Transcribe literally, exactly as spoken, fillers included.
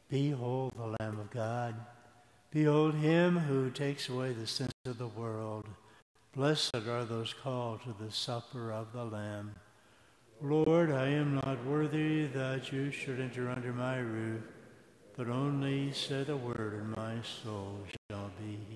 Behold the Lamb of God. Behold him who takes away the sins of the world. Blessed are those called to the supper of the Lamb. Lord, I am not worthy that you should enter under my roof, but only say the word and my soul shall be